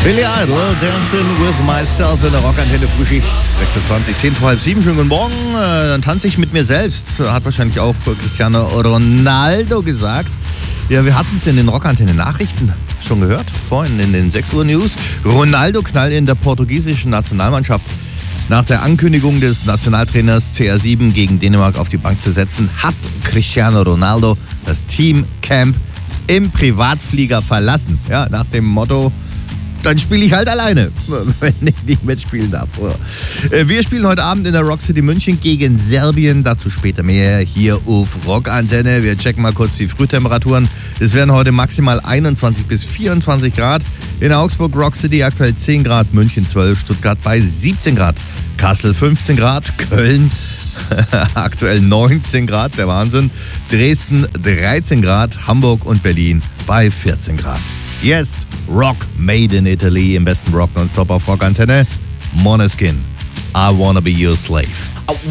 Billy Idol, Dancing with Myself in der Rockantenne Frühschicht 26, 10 vor halb 7. Schönen guten Morgen. Dann tanze ich mit mir selbst. Hat wahrscheinlich auch Cristiano Ronaldo gesagt. Ja, wir hatten es in den Rockantenne Nachrichten schon gehört, vorhin in den 6 Uhr News. Ronaldo knallt in der portugiesischen Nationalmannschaft. Nach der Ankündigung des Nationaltrainers CR7 gegen Dänemark auf die Bank zu setzen, hat Cristiano Ronaldo das Teamcamp im Privatflieger verlassen. Ja, nach dem Motto, dann spiele ich halt alleine, wenn ich nicht mitspielen darf. Wir spielen heute Abend in der Rock City München gegen Serbien. Dazu später mehr hier auf Rockantenne. Wir checken mal kurz die Frühtemperaturen. Es werden heute maximal 21 bis 24 Grad. In Augsburg Rock City aktuell 10 Grad, München 12, Stuttgart bei 17 Grad, Kassel 15 Grad, Köln aktuell 19 Grad, der Wahnsinn. Dresden 13 Grad, Hamburg und Berlin bei 14 Grad. Jetzt Rock Made in Italy im besten Rock nonstop auf Rockantenne. Måneskin, I Wanna Be Your Slave.